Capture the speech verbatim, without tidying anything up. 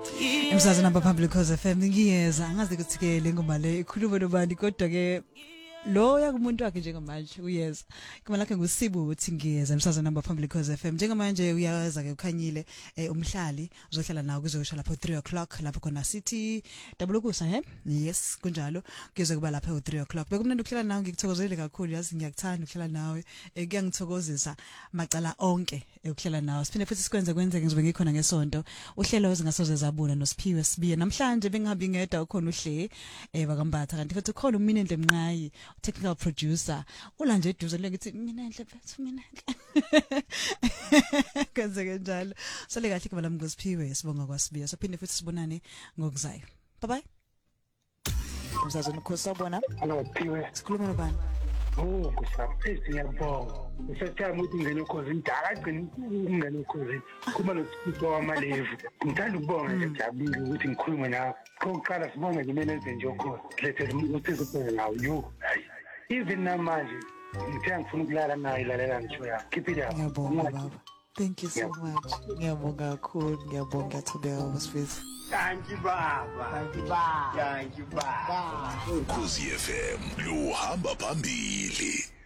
Emsakazo namba Public Cause F M ngiyeza angazi ukuthi ke lengoma le ikhuluma nobani kodwa ke lo yakumuntu wakhe njengamanje uyeza igama lakhe nguSibu uthi ngiyeza emsakazo namba Public Cause F M njengamanje uyaza ke ukhanyile umhlali uzohlala nawo kuzosha lapho three o'clock lapho khona City double kusa he yes kunjalo kuze kuba lapho three o'clock bekumnandi ukuhlala nawe ngikuthokozele kakhulu yazi ngiyakuthanda ukuhlala nawe kuyangithokozisa macala onke ukuhlala nawe siphinde futhi sikwenze kwenzeke ngizobe ngikhona ngesonto uhlelo ezingasoze zabuna noSiphiwe Sibiye namhlanje bengihambi ngedwa ukhona uhle eh bakambatha kanti futhi ukhona umine endle mnqayi technical producer ula nje eduze lengithi mina enhle mfethu mina enhle kwenzeke njalo sale kahle kuba lami ngoSiphiwe sibonga kwaSibiye sophinde futhi sibonane ngokuzayo bye bye umsazo nokhosobona hello Siphiwe sikhuluma nobani oh kusaphi ngiyabonga usethama ukuthi ngene ukhozi indala agcina ngene ukhozi kuma losipho wamalevu ngithanda ukubonga nje ngiyabinga ukuthi ngikhulume nawe kokuqala sibonge nje mina enze nje ukhozi lethe ukuthi siphele nawe yo even namanje ngithanda ngifuna ukulala naye lalela ngisho ya keep it up ngiyabonga baba thank you so much ngiyabonga kakhulu ngiyabonga ngathobeka uSifiwe Thank you baba thank you baba thank you baba Ukhozi F M lo hamba phambili.